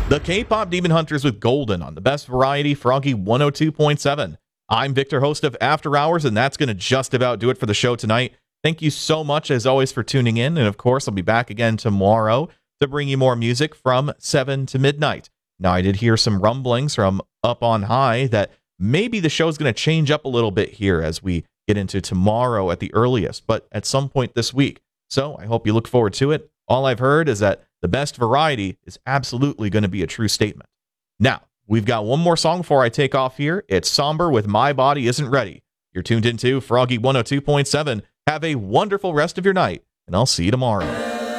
The K-Pop Demon Hunters with Golden on the best variety, Froggy 102.7. I'm Victor, host of After Hours, and that's going to just about do it for the show tonight. Thank you so much, as always, for tuning in. And, of course, I'll be back again tomorrow to bring you more music from 7 to midnight. Now, I did hear some rumblings from up on high that maybe the show's going to change up a little bit here as we get into tomorrow at the earliest, but at some point this week. So I hope you look forward to it. All I've heard is that the best variety is absolutely going to be a true statement. Now, we've got one more song before I take off here. It's Somber with My Body Isn't Ready. You're tuned into Froggy 102.7. Have a wonderful rest of your night, and I'll see you tomorrow.